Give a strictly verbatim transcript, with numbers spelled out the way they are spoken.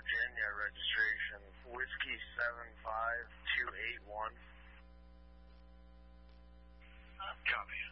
Virginia, registration Whiskey seven five two eight one. Copy.